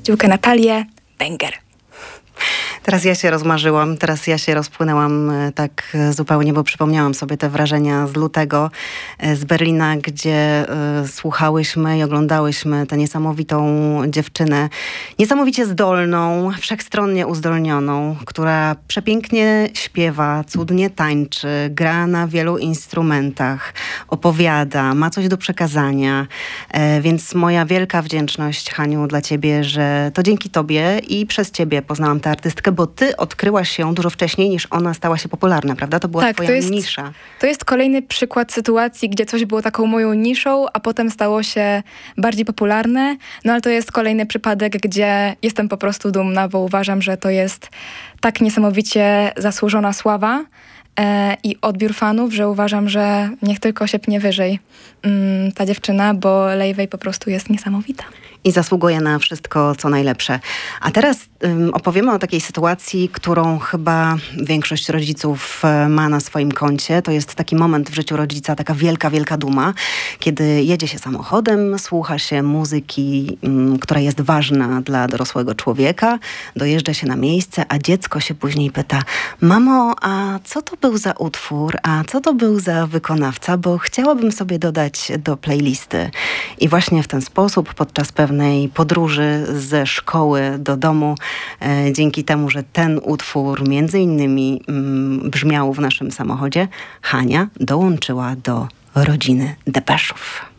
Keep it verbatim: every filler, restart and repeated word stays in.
Dziękuję Natalię, banger. Teraz ja się rozmarzyłam, teraz ja się rozpłynęłam tak zupełnie, bo przypomniałam sobie te wrażenia z lutego z Berlina, gdzie y, słuchałyśmy i oglądałyśmy tę niesamowitą dziewczynę, niesamowicie zdolną, wszechstronnie uzdolnioną, która przepięknie śpiewa, cudnie tańczy, gra na wielu instrumentach, opowiada, ma coś do przekazania. E, więc moja wielka wdzięczność, Haniu, dla ciebie, że to dzięki tobie i przez ciebie poznałam tę artystkę, bo ty odkryłaś ją dużo wcześniej niż ona stała się popularna, prawda? To była tak, twoja to jest, nisza. To jest kolejny przykład sytuacji, gdzie coś było taką moją niszą, a potem stało się bardziej popularne. No ale to jest kolejny przypadek, gdzie jestem po prostu dumna, bo uważam, że to jest tak niesamowicie zasłużona sława e, i odbiór fanów, że uważam, że niech tylko się pnie wyżej mm, ta dziewczyna, bo Laufey po prostu jest niesamowita. I zasługuje na wszystko, co najlepsze. A teraz um, opowiemy o takiej sytuacji, którą chyba większość rodziców um, ma na swoim koncie. To jest taki moment w życiu rodzica, taka wielka, wielka duma, kiedy jedzie się samochodem, słucha się muzyki, um, która jest ważna dla dorosłego człowieka, dojeżdża się na miejsce, a dziecko się później pyta: mamo, a co to był za utwór, a co to był za wykonawca, bo chciałabym sobie dodać do playlisty. I właśnie w ten sposób, podczas pewnej podróży ze szkoły do domu, e, dzięki temu, że ten utwór między innymi mm, brzmiał w naszym samochodzie, Hania dołączyła do rodziny Depeszów.